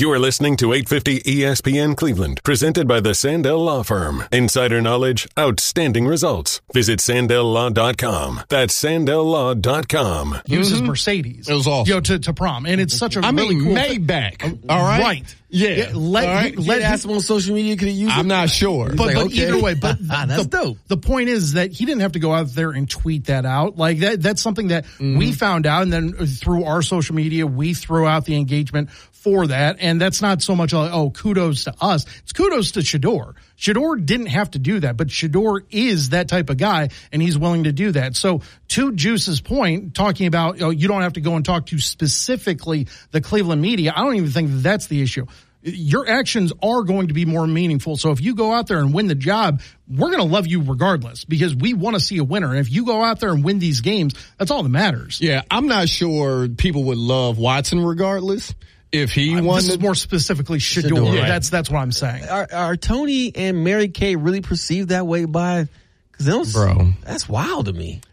You are listening to 850 ESPN Cleveland, presented by the Sandell Law Firm. Insider knowledge, outstanding results. Visit SandellLaw.com. That's SandellLaw.com. Uses Mercedes. It was awesome. To prom. And it's such a really cool Maybach. All right? Right. Yeah. Let ask him on social media, could he use it? I'm not sure. But either way, that's dope. The point is that he didn't have to go out there and tweet that out. Like that's something that we found out, and then through our social media, we threw out the engagement for that. And that's not so much like, kudos to us. It's kudos to Shedeur. Shedeur didn't have to do that, but Shedeur is that type of guy, and he's willing to do that. So to Juice's point, talking about, you don't have to go and talk to specifically the Cleveland media, I don't even think that's the issue. Your actions are going to be more meaningful. So if you go out there and win the job, we're going to love you regardless because we want to see a winner. And if you go out there and win these games, that's all that matters. Yeah, I'm not sure people would love Watson regardless. If he won, this is more specifically Shedeur. Yeah. That's what I'm saying. Are Tony and Mary Kay really perceived that way by? Because that's wild to me.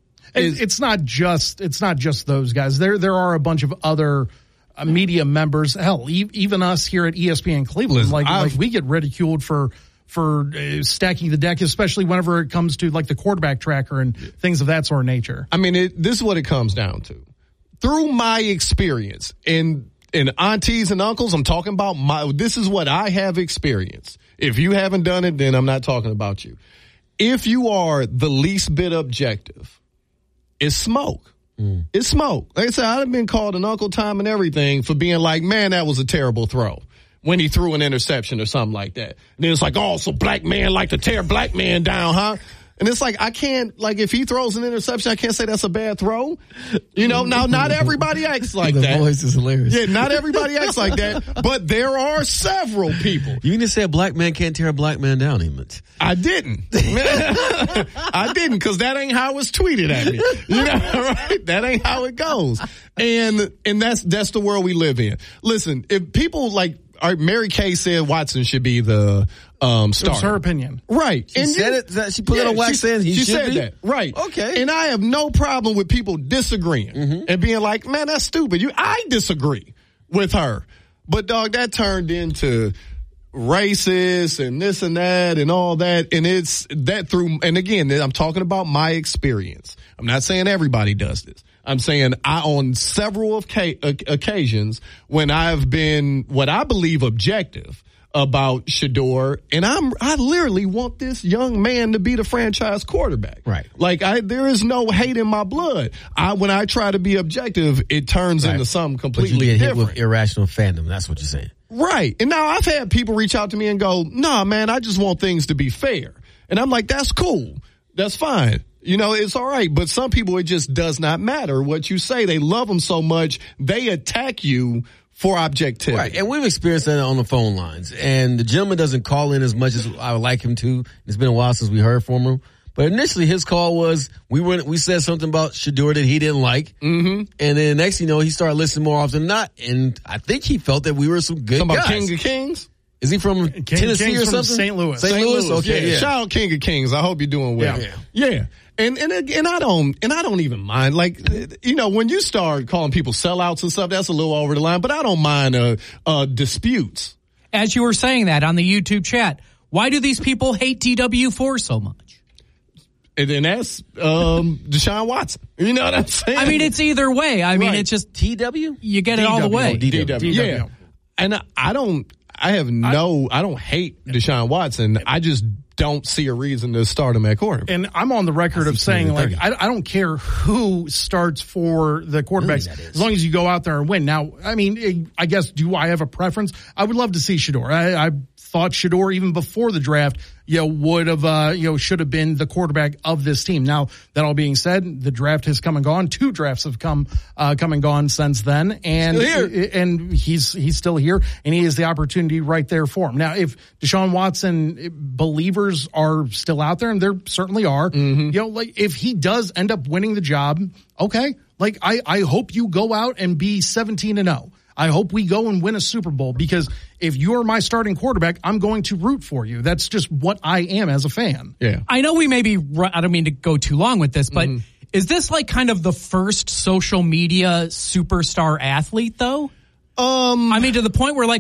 It's not just those guys. There are a bunch of other media members. Hell, even us here at ESPN Cleveland, like we get ridiculed for stacking the deck, especially whenever it comes to like the quarterback tracker and things of that sort of nature. I mean, this is what it comes down to. Through my experience in aunties and uncles, I'm talking about this is what I have experienced. If you haven't done it, then I'm not talking about you. If you are the least bit objective, it's smoke. It's smoke. Like I said, I've been called an Uncle Tom and everything for being like, man, that was a terrible throw when he threw an interception or something like that. And then it's like, so black man like to tear black man down, huh? And it's like, I can't, like, if he throws an interception, I can't say that's a bad throw. Now, not everybody acts like that. The voice is hilarious. Yeah, not everybody acts like that, but there are several people. You didn't say a black man can't tear a black man down, Emmett. I didn't. I didn't, because that ain't how it's tweeted at me. Right? That ain't how it goes. And that's the world we live in. Listen, if people like, Mary Kay said Watson should be the starter. It's her opinion. Right. She said it. She put it on wax saying he should be? She said that. Right. Okay. And I have no problem with people disagreeing and being like, man, that's stupid. I disagree with her. But, dog, that turned into racist and this and that and all that. And it's that through, and again, I'm talking about my experience. I'm not saying everybody does this. I'm saying on several occasions when I've been what I believe objective about Shedeur, and I literally want this young man to be the franchise quarterback. Right. Like there is no hate in my blood. When I try to be objective, it turns into something completely but you get different. Hit with irrational fandom. That's what you're saying. Right. And now I've had people reach out to me and go, nah, man, I just want things to be fair. And I'm like, that's cool. That's fine. It's all right. But some people, it just does not matter what you say. They love them so much, they attack you for objectivity. Right. And we've experienced that on the phone lines. And the gentleman doesn't call in as much as I would like him to. It's been a while since we heard from him. But initially his call was, we said something about Shedeur that he didn't like. Mm-hmm. And then next thing you know, he started listening more often than not. And I think he felt that we were some good guys. About King of Kings? Is he from Tennessee or something? St. Louis. St. Louis? Okay. Yeah. Shout out King of Kings. I hope you're doing well. Yeah. And I don't even mind. Like, when you start calling people sellouts and stuff, that's a little over the line, but I don't mind, disputes. As you were saying that on the YouTube chat, why do these people hate TW4 so much? And then that's, Deshaun Watson. You know what I'm saying? I mean, it's either way. I mean, it's just TW? You get it all the way. DW. Yeah. And I don't hate Deshaun Watson. I just don't see a reason to start him at quarterback. And I'm on the record of saying, like, I don't care who starts for the quarterbacks as long as you go out there and win. Now, I mean, I guess, do I have a preference? I would love to see Shedeur. I thought Shedeur, even before the draft, would have, should have been the quarterback of this team. Now, that all being said, the draft has come and gone. 2 drafts have come and gone since then. And he's still here, and he has the opportunity right there for him. Now, if Deshaun Watson believers are still out there, and there certainly are, like if he does end up winning the job, okay, like I hope you go out and be 17-0. I hope we go and win a Super Bowl, because if you're my starting quarterback, I'm going to root for you. That's just what I am as a fan. Yeah. I know we maybe, I don't mean to go too long with this, but is this like kind of the first social media superstar athlete though? I mean, to the point where like